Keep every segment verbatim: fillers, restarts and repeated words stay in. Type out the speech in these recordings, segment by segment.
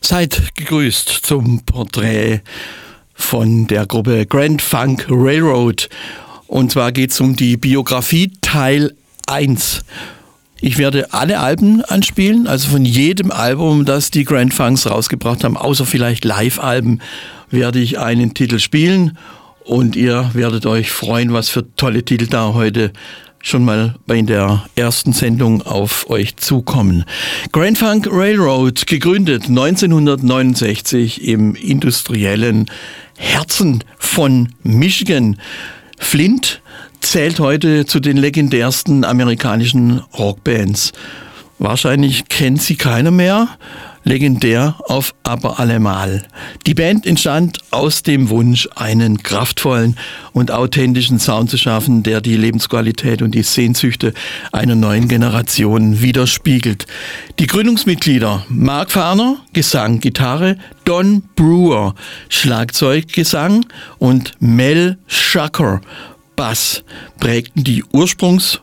Seid gegrüßt zum Porträt von der Gruppe Grand Funk Railroad. Und zwar geht es um die Biografie Teil eins. Ich werde alle Alben anspielen, also von jedem Album, das die Grand Funks rausgebracht haben, außer vielleicht Live-Alben, werde ich einen Titel spielen. Und ihr werdet euch freuen, was für tolle Titel da heute schon mal bei der ersten Sendung auf euch zukommen. Grand Funk Railroad, gegründet neunzehnhundertneunundsechzig im industriellen Herzen von Michigan. Flint zählt heute zu den legendärsten amerikanischen Rockbands. Wahrscheinlich kennt sie keiner mehr. Legendär auf aber allemal. Die Band entstand aus dem Wunsch, einen kraftvollen und authentischen Sound zu schaffen, der die Lebensqualität und die Sehnsüchte einer neuen Generation widerspiegelt. Die Gründungsmitglieder Mark Farner, Gesang, Gitarre, Don Brewer, Schlagzeug, Gesang und Mel Schucker, Bass, prägten die Ursprungs-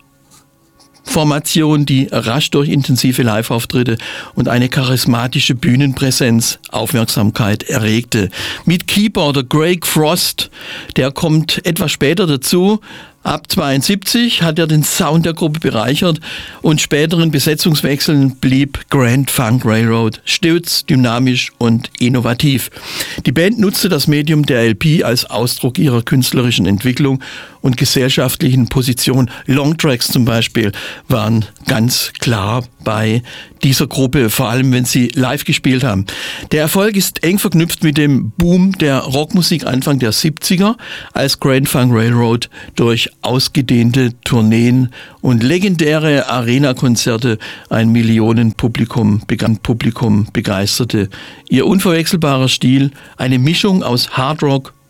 Formation, die rasch durch intensive Live-Auftritte und eine charismatische Bühnenpräsenz Aufmerksamkeit erregte. Mit Keyboarder Craig Frost, der kommt etwas später dazu. Ab zweiundsiebzig hat er den Sound der Gruppe bereichert und späteren Besetzungswechseln blieb Grand Funk Railroad stets dynamisch und innovativ. Die Band nutzte das Medium der L P als Ausdruck ihrer künstlerischen Entwicklung und gesellschaftlichen Position. Longtracks zum Beispiel waren ganz klar bei dieser Gruppe, vor allem wenn sie live gespielt haben. Der Erfolg ist eng verknüpft mit dem Boom der Rockmusik Anfang der siebziger, als Grand Funk Railroad durch ausgedehnte Tourneen und legendäre Arena-Konzerte ein Millionenpublikum begann Publikum begeisterte. Ihr unverwechselbarer Stil, eine Mischung aus Hardrock,